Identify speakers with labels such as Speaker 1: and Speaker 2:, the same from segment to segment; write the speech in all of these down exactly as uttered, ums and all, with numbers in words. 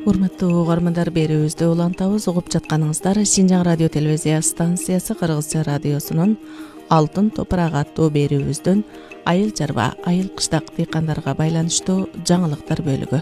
Speaker 1: Урматтуу угармандар, берүүбүздү улантабыз. Угуп жатканыңыздар Шинжаң радио телевизия станциясы Кыргызча радиосунун Алтын топурак аттуу берүүбүздүн айыл чарба, айыл кыштак дыйкандарга байланыштуу жаңылыктар бөлүгү.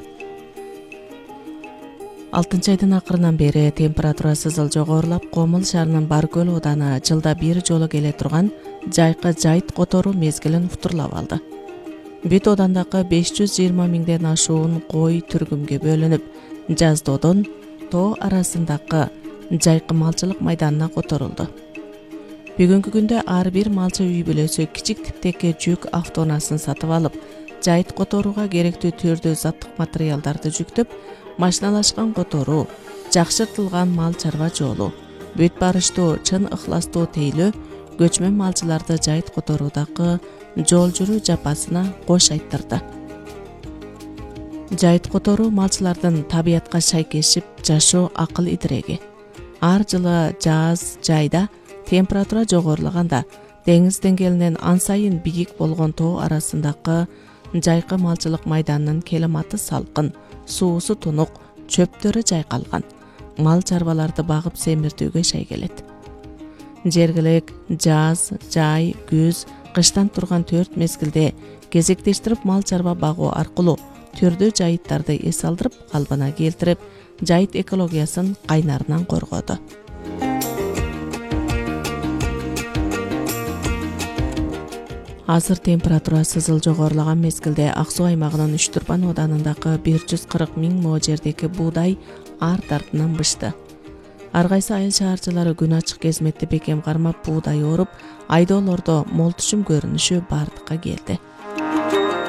Speaker 1: алтынчы айдын акырынан бери температурасы ызыл жогорулап, Комул шаарынын Баркөл ооданы жылда бир жолу келе турган жайкы жайыт которуу мезгилин уктурлап алды. Бүт оодандагы беш жүз жыйырма миңден ашуун кой түргүмгө бөлүнүп, жаздоодон тоо арасындагы жайкы малчылык майданына которулду. Бүгүнкү күндө ар бир малчы үй бүлөсү кичик типтеги жүк автоунаасын сатып алып, жайыт которууга керектүү түрдүү заттык материалдарды жүктөп, машиналашкан которуу, жакшыртылган мал чарба жолу, бүт барыштуу, чын ыхластуу тейлөө көчмөн малчыларды жайыт которуудагы жол жүрүү жапасына кош айттырды. Жайыт которуу малчылардын табиятка шайкешип жашоо акыл идиреги. Ар жылы жаз жайда температура жогорулаганда, деңиз деңгээлинен ан сайын бийик болгон тоо арасындагы жайкы малчылык майданынын климаты салкын, суусу тунук, чөптөрү жайкалган. Мал чарбаларды багып семиртүүгө шайкелет. Жергилек жаз, жай, күз, кыштан турган төрт мезгилде кезектештирип мал чарба багуу аркылуу түрдүү жайыттарды эс алдырып, калпына келтирип, жайыт экологиясын кайнарынан коргоду. Азыр температурасы ызыл жогорулаган мезгилде Ак Суу аймагынын Үч-Турпан ооданындагы бир жүз кырк миң мо жердеги буудай арт артынан бышты. Ар кайсы айыл шаарчылары күн ачык кезметти бекем кармап буудай оруп, айдоолордо мол түшүм көрүнүшү бардыкка келди.